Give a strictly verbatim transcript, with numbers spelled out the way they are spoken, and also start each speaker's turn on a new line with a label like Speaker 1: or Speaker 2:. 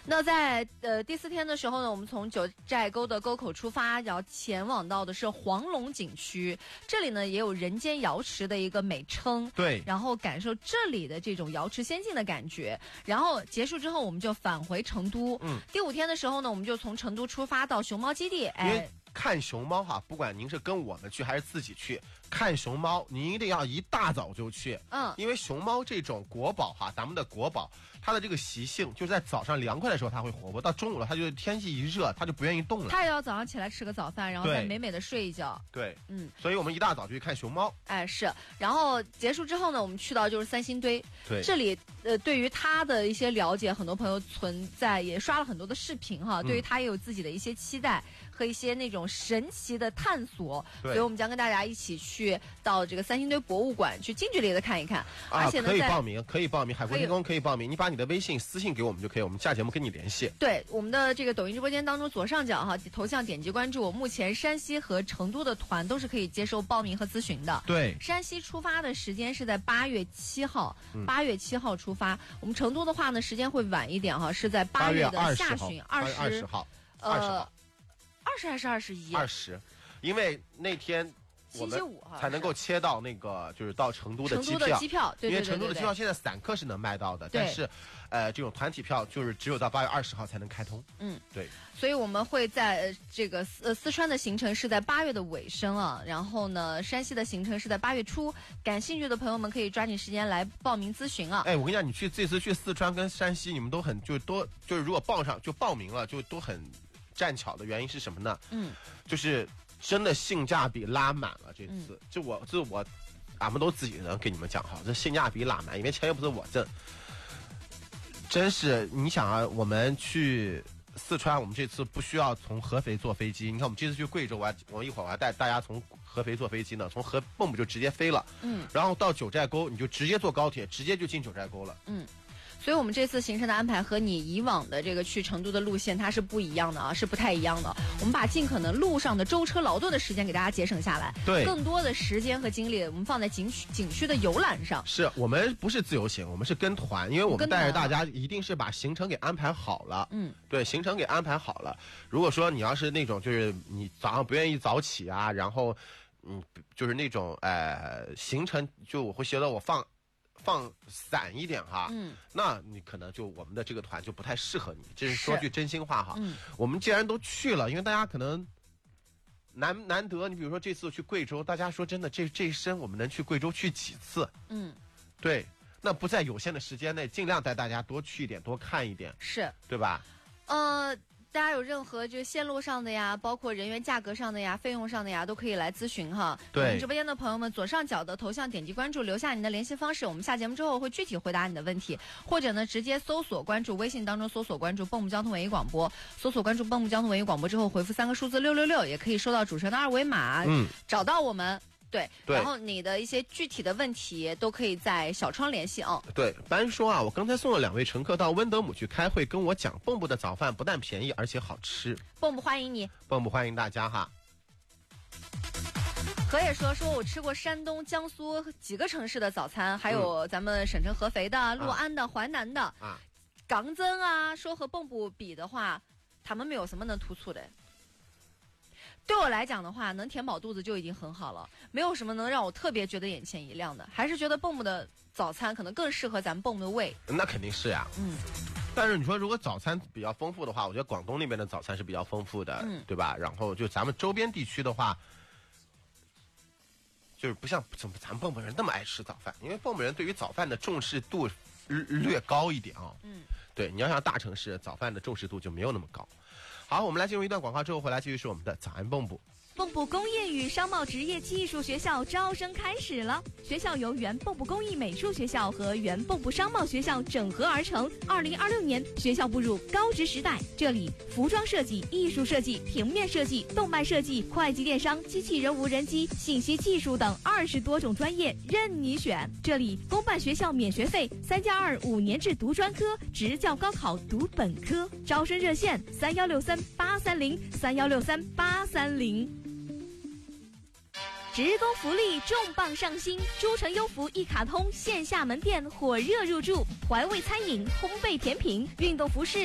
Speaker 1: 那在呃第四天的时候呢，我们从九寨沟的沟口出发，要前往到的是黄龙景区，这里呢也有人间瑶池的一个美称，
Speaker 2: 对，
Speaker 1: 然后感受这里的这种瑶池仙境的感觉。然后结束之后，我们就返回成都。嗯，第五天的时候呢，我们就从成都出发到熊猫基地，哎。
Speaker 2: 看熊猫哈，不管您是跟我们去还是自己去看熊猫，您一定要一大早就去。嗯，因为熊猫这种国宝哈，咱们的国宝，它的这个习性就是在早上凉快的时候它会活泼，到中午了它就天气一热它就不愿意动了。
Speaker 1: 它也要早上起来吃个早饭，然后再美美的睡一觉。
Speaker 2: 对，嗯，所以我们一大早就去看熊猫。
Speaker 1: 哎，是。然后结束之后呢，我们去到就是三星堆。
Speaker 2: 对，
Speaker 1: 这里呃，对于它的一些了解，很多朋友存在也刷了很多的视频哈，嗯、对于它也有自己的一些期待和一些那种神奇的探索，所以我们将跟大家一起去到这个三星堆博物馆去近距离的看一看。
Speaker 2: 啊、
Speaker 1: 而且呢，
Speaker 2: 可以报名，可以报名，海阔天空可以报名，你把你的微信私信给我们就可以，我们下节目跟你联系。
Speaker 1: 对，我们的这个抖音直播间当中左上角哈头像点击关注，我目前山西和成都的团都是可以接受报名和咨询的。
Speaker 2: 对，
Speaker 1: 山西出发的时间是在八月七号，八、嗯、月七号出发。我们成都的话呢，时间会晚一点哈，是在八月的下旬，
Speaker 2: 二十二十号，二十号。
Speaker 1: 二十还是二十一？
Speaker 2: 二十，因为那天我们才能够切到那个就是到成都的机票。
Speaker 1: 成都的机票，对对对对对，
Speaker 2: 因为成都的机票现在散客是能卖到的，但是，呃，这种团体票就是只有到八月二十号才能开通。嗯，对。
Speaker 1: 所以我们会在、呃、这个呃四川的行程是在八月的尾声啊，然后呢，山西的行程是在八月初。感兴趣的朋友们可以抓紧时间来报名咨询啊。
Speaker 2: 哎，我跟你讲，你去这次去四川跟山西，你们都很就多就是如果报上就报名了，就都很。站巧的原因是什么呢？嗯，就是真的性价比拉满了。这次，嗯、就我这我，俺们都自己人跟你们讲哈，这性价比拉满，因为钱又不是我挣。真是，你想啊，我们去四川，我们这次不需要从合肥坐飞机。你看，我们这次去贵州，我还我一会儿我还带大家从合肥坐飞机呢，从合蚌埠就直接飞了。嗯，然后到九寨沟，你就直接坐高铁，直接就进九寨沟了。
Speaker 1: 嗯。所以我们这次行程的安排和你以往的这个去成都的路线它是不一样的啊，是不太一样的。我们把尽可能路上的舟车劳顿的时间给大家节省下来，
Speaker 2: 对，
Speaker 1: 更多的时间和精力我们放在景区景区的游览上。
Speaker 2: 是我们不是自由行，我们是跟团，因为我们带着大家一定是把行程给安排好了。嗯，对，行程给安排好了。如果说你要是那种就是你早上不愿意早起啊，然后嗯就是那种呃行程就我会觉得我放。放散一点哈，嗯，那你可能就我们的这个团就不太适合你，这是说句真心话哈。嗯，我们既然都去了，因为大家可能难难得，你比如说这次去贵州，大家说真的，这这一生我们能去贵州去几次？嗯，对，那不在有限的时间内，尽量带大家多去一点，多看一点，
Speaker 1: 是
Speaker 2: 对吧？
Speaker 1: 呃。大家有任何就线路上的呀，包括人员价格上的呀，费用上的呀，都可以来咨询哈。
Speaker 2: 对，
Speaker 1: 我们直播间的朋友们，左上角的头像点击关注，留下你的联系方式，我们下节目之后会具体回答你的问题，或者呢直接搜索关注微信当中搜索关注蚌埠交通文艺广播，搜索关注蚌埠交通文艺广播之后回复三个数字六六六，也可以收到主持人的二维码，嗯，找到我们。对，
Speaker 2: 对，
Speaker 1: 然后你的一些具体的问题都可以在小窗联系啊。
Speaker 2: 对，班说啊，我刚才送了两位乘客到温德姆去开会，跟我讲蚌埠的早饭不但便宜，而且好吃。
Speaker 1: 蚌埠欢迎你，
Speaker 2: 蚌埠欢迎大家哈。
Speaker 1: 何也说说我吃过山东、江苏几个城市的早餐，还有咱们省城合肥的、六安的、淮南的啊，港增啊，说和蚌埠比的话，他们没有什么能突出的。对我来讲的话，能填饱肚子就已经很好了，没有什么能让我特别觉得眼前一亮的，还是觉得蚌埠的早餐可能更适合咱们蚌埠的胃。
Speaker 2: 那肯定是呀，嗯。但是你说如果早餐比较丰富的话，我觉得广东那边的早餐是比较丰富的，嗯，对吧？然后就咱们周边地区的话，就是不像咱们蚌埠人那么爱吃早饭，因为蚌埠人对于早饭的重视度略高一点啊、哦。嗯，对，你要像大城市，早饭的重视度就没有那么高。好，我们来进入一段广告之后回来继续是我们的早安蚌埠。
Speaker 3: 蚌埠工业与商贸职业技术学校招生开始了，学校由原蚌埠工艺美术学校和原蚌埠商贸学校整合而成。二零二六年，学校步入高职时代，这里服装设计、艺术设计、平面设计、动漫设计、会计电商、机器人无人机、信息技术等二十多种专业任你选。这里公办学校免学费，三加二五年制读专科，职教高考读本科。招生热线：三幺六三八三零三幺六三八三零。职工福利重磅上新，诸城优福一卡通线下门店火热入驻，怀味餐饮、烘焙甜品、运动服饰。